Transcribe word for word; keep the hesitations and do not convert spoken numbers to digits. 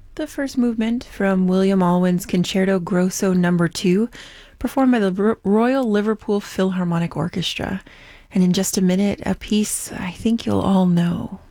The first movement from William Alwyn's Concerto Grosso Number two, performed by the Royal Liverpool Philharmonic Orchestra. And in just a minute, a piece I think you'll all know.